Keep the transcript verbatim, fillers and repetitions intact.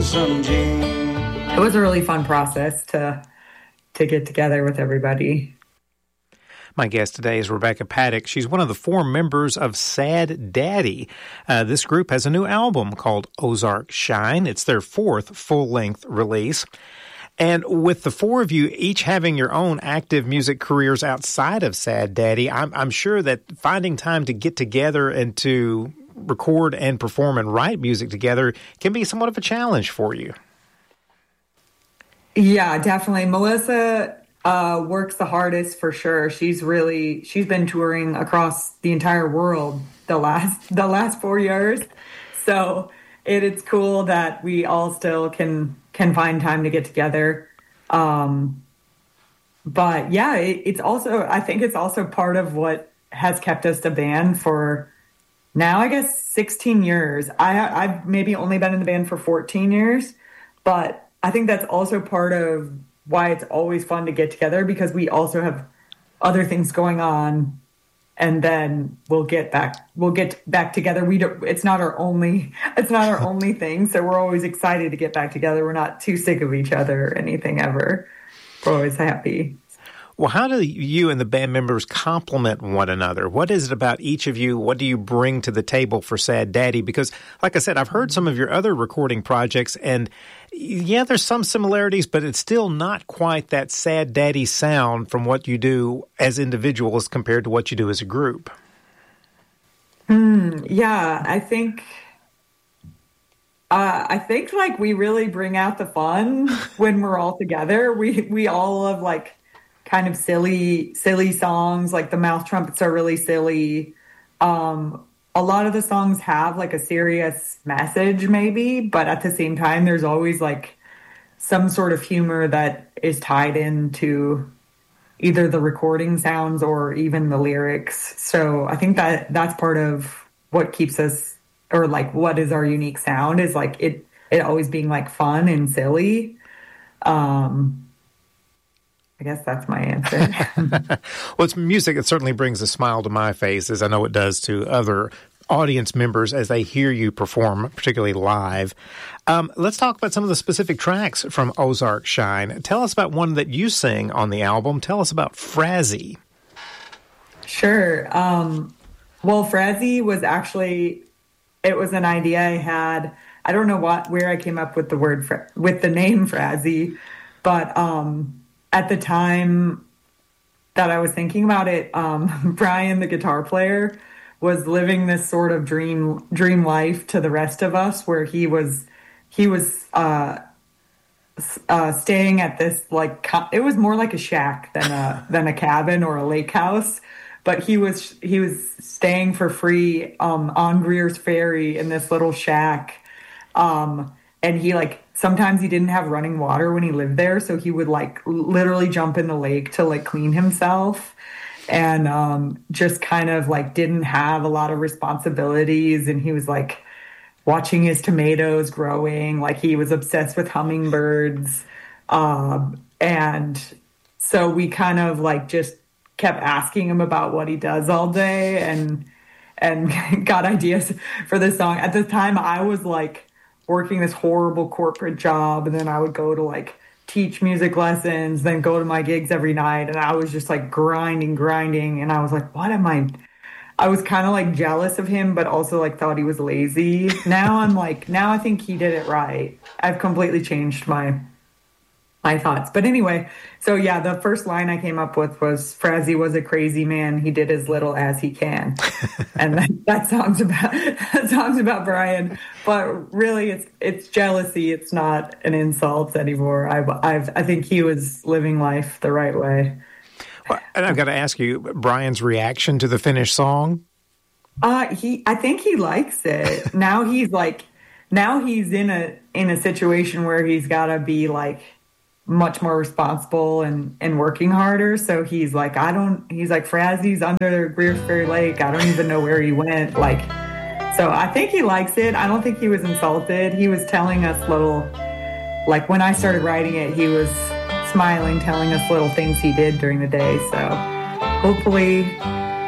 lonesome June. It was a really fun process to to get together with everybody. My guest today is Rebecca Paddock. She's one of the four members of Sad Daddy. Uh, this group has a new album called Ozark Shine. It's their fourth full-length release. And with the four of you each having your own active music careers outside of Sad Daddy, I'm, I'm sure that finding time to get together and to record and perform and write music together can be somewhat of a challenge for you. Yeah, definitely. Melissa uh, works the hardest for sure. She's really, she's been touring across the entire world the last, the last four years. So it, it's cool that we all still can, can find time to get together. Um, but yeah, it, it's also, I think it's also part of what has kept us a band for now, I guess, sixteen years. I, I've maybe only been in the band for fourteen years, but I think that's also part of why it's always fun to get together, because we also have other things going on, and then we'll get back, we'll get back together. We don't, it's not our only, it's not our only thing. So we're always excited to get back together. We're not too sick of each other or anything ever. We're always happy. Well, how do you and the band members complement one another? What is it about each of you? What do you bring to the table for Sad Daddy? Because, like I said, I've heard some of your other recording projects, and yeah, there's some similarities, but it's still not quite that Sad Daddy sound from what you do as individuals compared to what you do as a group. Hmm. Yeah, I think... Uh, I think, like, we really bring out the fun when we're all together. We we all love, like, kind of silly, silly songs. Like the Mouth Trumpets are really silly. Um, a lot of the songs have like a serious message maybe, but at the same time, there's always like some sort of humor that is tied into either the recording sounds or even the lyrics. So I think that that's part of what keeps us, or like what is our unique sound, is like it, it always being like fun and silly. Um, I guess that's my answer. Well, it's music that certainly brings a smile to my face, as I know it does to other audience members as they hear you perform, particularly live. Um, let's talk about some of the specific tracks from Ozark Shine. Tell us about one that you sing on the album. Tell us about Frazzy. Sure. Um, well, Frazzy was actually, it was an idea I had. I don't know what where I came up with the word, fra- with the name Frazzy, but... Um, At the time that I was thinking about it, um, Brian, the guitar player, was living this sort of dream dream life to the rest of us, where he was he was uh, uh, staying at this like co- it was more like a shack than a than a cabin or a lake house, but he was he was staying for free um, on Greer's Ferry in this little shack, um, and he like. Sometimes he didn't have running water when he lived there, so he would like literally jump in the lake to like clean himself, and um, just kind of like didn't have a lot of responsibilities. And he was like watching his tomatoes growing, like he was obsessed with hummingbirds. Um, and so we kind of like just kept asking him about what he does all day, and and got ideas for this song. At the time, I was like working this horrible corporate job, and then I would go to like teach music lessons, then go to my gigs every night, and I was just like grinding, grinding, and I was like, what am I? I was kind of like jealous of him, but also like thought he was lazy. Now I'm like, now I think he did it right. I've completely changed my my thoughts. But anyway, so yeah, the first line I came up with was, Frazzy was a crazy man. He did as little as he can. And that, that song's about that song's about Brian. But really, it's it's jealousy. It's not an insult anymore. I I've I think he was living life the right way. Well, and I've got to ask you, Brian's reaction to the finished song? Uh, he I think he likes it. Now he's like, now he's in a in a situation where he's got to be like much more responsible and, and working harder. So he's like, I don't, he's like, Frazzy's under Greer's Ferry Lake. I don't even know where he went. Like, so I think he likes it. I don't think he was insulted. He was telling us little, like when I started writing it, he was smiling, telling us little things he did during the day. So hopefully